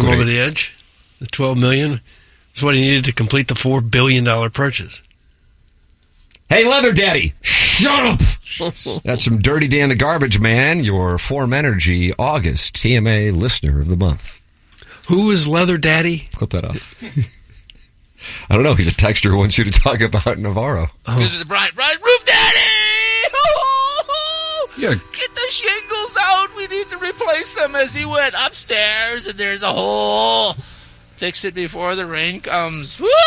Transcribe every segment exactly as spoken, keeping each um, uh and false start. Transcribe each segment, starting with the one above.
him Great. over the edge. The twelve million dollars is what he needed to complete the four billion dollars purchase. Hey, Leather Daddy, shut up! That's from Dirty Dan the Garbage Man, your Form Energy August T M A Listener of the Month. Who is Leather Daddy? Clip that off. I don't know. He's a texter who wants you to talk about Navarro. Oh. This is the Brian, Brian Roof Daddy! Yeah. Get the shingles out. We need to replace them as he went upstairs, and there's a hole. Fix it before the rain comes. Woo!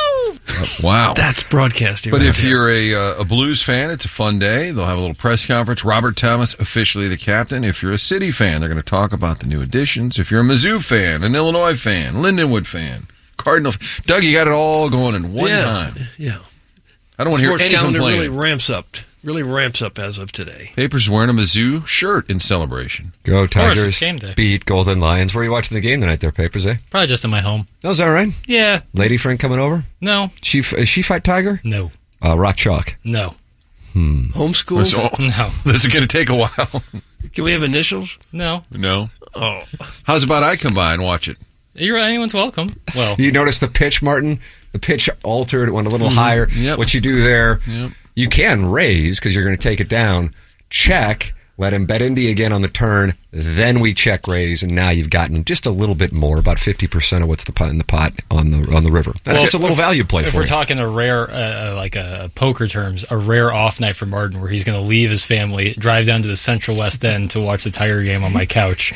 Wow. That's broadcasting. But right if there. you're a, uh, a Blues fan, it's a fun day. They'll have a little press conference. Robert Thomas, officially the captain. If you're a City fan, they're going to talk about the new additions. If you're a Mizzou fan, an Illinois fan, Lindenwood fan, Cardinal fan. Doug, you got it all going in one yeah, time. Yeah. I don't want to hear Sports any calendar complaining. really ramps up. Really ramps up as of today. Papers wearing a Mizzou shirt in celebration. Go course, Tigers. it's game day. Beat Golden Lions. Where are you watching the game tonight there, Papers, eh? Probably just in my home. Oh, is that right? Yeah. Lady friend coming over? No. She Is she fight Tiger? No. Uh, Rock Chalk. No. Hmm. Homeschool? Oh, No. This is going to take a while. Can we have initials? No. No. Oh. How's about I come by and watch it? You're anyone's welcome. Well, You notice the pitch, Martin? The pitch altered. It went a little Mhm. higher. Yep. What you do there, Yep. you can raise because you're going to take it down. Check. Let him bet Indy again on the turn. Then we check raise, and now you've gotten just a little bit more, about fifty percent of what's the pot in the pot on the on the river. That's Well, just a little value play if for we're you. talking a rare, uh, like a, a poker terms, a rare off night for Martin, where he's going to leave his family, drive down to the Central West End to watch the Tiger game on my couch.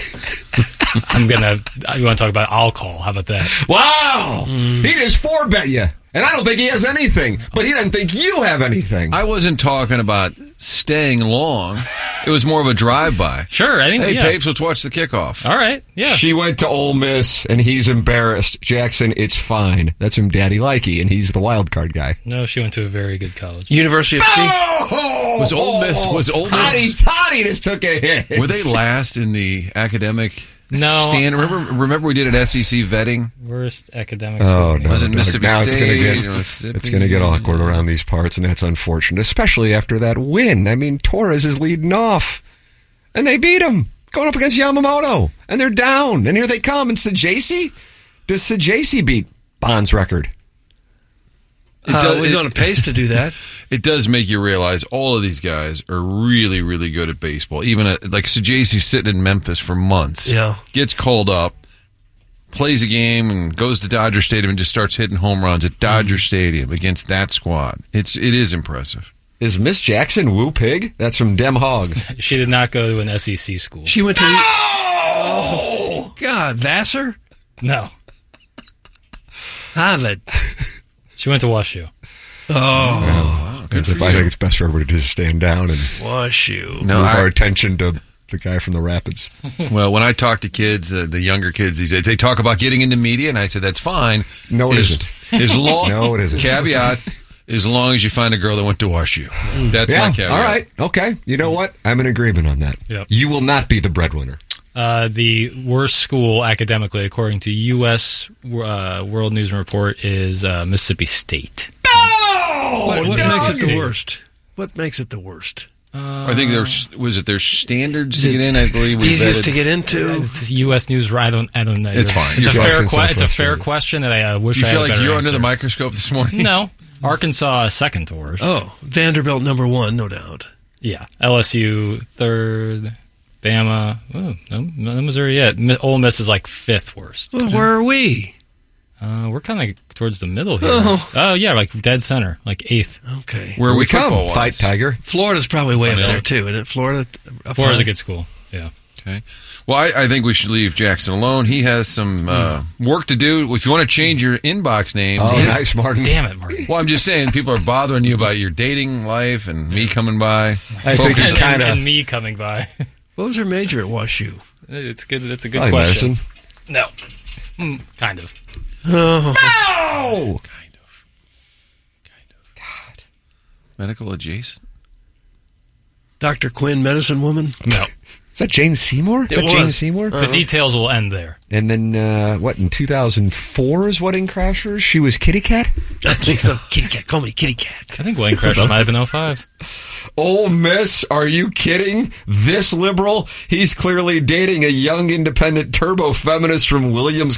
I'm gonna. You want to talk about alcohol? How about that? Wow! He just four bet you, and I don't think he has anything. But he doesn't think you have anything. I wasn't talking about staying long. It was more of a drive-by. Sure. I think. Hey, yeah. Papes, let's watch the kickoff. All right. Yeah. She went to Ole Miss, and he's embarrassed. Jackson, it's fine. That's from Daddy Likey, and he's the wild card guy. No, she went to a very good college. University of Phoenix. Oh! Was Ole Miss? Was Ole Toddy, Miss? Toddy just took a hit. Were they last in the academic No. stand? Remember, remember we did an S E C vetting? Worst academics. Oh, no. Was it no, Mississippi now it's State? gonna get, Mississippi? it's going to get awkward around these parts, and that's unfortunate, especially after that win. I mean, Torres is leading off, and they beat him, going up against Yamamoto, and they're down, and here they come. And Sajasi? Does Sajasi beat Bond's record? It Uh, does- he's it- on a pace to do that. It does make you realize all of these guys are really, really good at baseball. Even at, like Sajasi's sitting in Memphis for months. Yeah. Gets called up, plays a game, and goes to Dodger Stadium and just starts hitting home runs at Dodger Mm. Stadium against that squad. It's it is impressive. Is Miss Jackson Woo Pig? That's from Dem Hog. She did not go to an S E C school. She went to. Oh, God. Vassar? No. Harvard. She went to WashU. Oh. Good for I you. think it's best for everybody to just stand down and Wash you. No, move I- our attention to the guy from the Rapids. Well, when I talk to kids, uh, the younger kids these days, they talk about getting into media, and I said that's fine. No, it as, isn't. As long, No, it isn't. Caveat: as long as you find a girl that went to WashU. That's Yeah, my caveat. all right. Okay. You know what? I'm in agreement on that. Yep. You will not be the breadwinner. Uh, the worst school academically, according to U S Uh, World News and Report, is uh, Mississippi State. What, what no. makes it the worst? What makes it the worst? I think there's was it their standards to get in. I believe we Easiest vetted. to get into. It's U S News. I don't. I don't know. It's fine. It's a You're fair. Jackson, Que- it's a Southwest fair Florida. question that I uh, wish You I feel had a like better you're answer. under the microscope this morning? No, Arkansas second to worst. Oh, Vanderbilt number one, no doubt. Yeah, L S U third. Bama. Oh, no, no Missouri yet. Mi- Ole Miss is like fifth worst. Well, where are we? Uh, we're kind of towards the middle here. Oh. Oh, yeah, like dead center, like eighth. Okay. Where are we come. football-wise? Fight Tiger. Florida's probably way up Florida. there, too, isn't it? Florida? up Florida's high? a good school. Yeah. Okay. Well, I, I think we should leave Jackson alone. He has some uh, work to do. If you want to change your inbox name, Oh, he's- nice, Martin. Damn it, Marty. Well, I'm just saying, people are bothering you about your dating life and me coming by. I think Focus- he's And, kind and of me coming by. What was her major at WashU? It's good. That's a good Probably question. medicine. No. Mm, kind of. Oh. No! Kind of. Kind of. God. Medical adjacent? Doctor Quinn, medicine woman? No. Is that Jane Seymour? Is It that was. Jane Seymour? The details will end there. And then, uh, what, in two thousand four's Wedding Crashers, she was Kitty Cat? I think so. Kitty cat. Call me Kitty Cat. I think Wayne Crusher might have been oh five. Ole Miss, are you kidding? This liberal? He's clearly dating a young independent turbo feminist from Williams,